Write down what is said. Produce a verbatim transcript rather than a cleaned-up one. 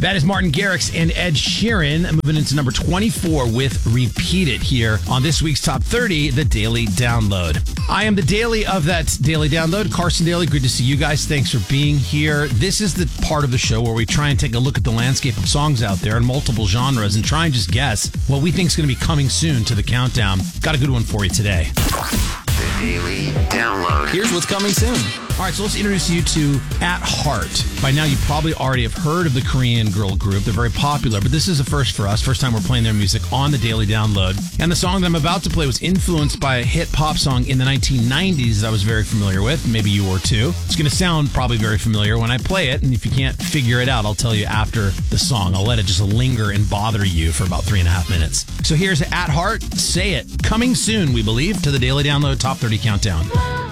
That is Martin Garrix and Ed Sheeran moving into number twenty-four with Repeat It here on this week's Top thirty, the Daily Download. I am the daily of that Daily Download. Carson Daly, good to see you guys. Thanks for being here. This is the part of the show where we try and take a look at the landscape of songs out there in multiple genres and try and just guess what we think is going to be coming soon to the countdown. Got a good one for you today. The Daily Download. Here's what's coming soon. All right, so let's introduce you to At Heart. By now, you probably already have heard of the Korean girl group. They're very popular, but this is a first for us. First time we're playing their music on the Daily Download. And the song that I'm about to play was influenced by a hit pop song in the nineteen nineties that I was very familiar with. Maybe you were too. It's going to sound probably very familiar when I play it, and if you can't figure it out, I'll tell you after the song. I'll let it just linger and bother you for about three and a half minutes. So here's At Heart, Say It. Coming soon, we believe, to the Daily Download Top thirty Countdown.